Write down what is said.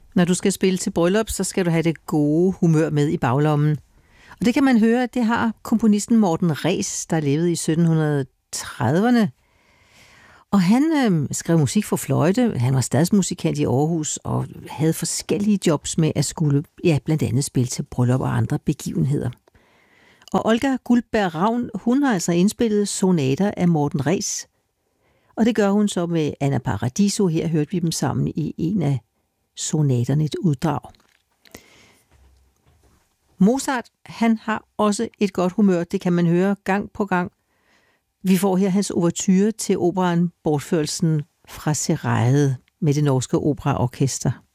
Når du skal spille til bryllup, så skal du have det gode humør med i baglommen. Og det kan man høre, det har komponisten Morten Rees, der levede i 1730'erne. Og han skrev musik for fløjte. Han var stadsmusikant i Aarhus og havde forskellige jobs med at skulle, blandt andet spille til bryllup og andre begivenheder. Og Olga Guldberg Ravn, hun har altså indspillet sonater af Morten Rees. Og det gør hun så med Anna Paradiso. Her hørte vi dem sammen i en af sonaterne, et uddrag. Mozart, han har også et godt humør. Det kan man høre gang på gang. Vi får her hans ouverture til operaen Bortførelsen fra Seraillet med det norske operaorkester.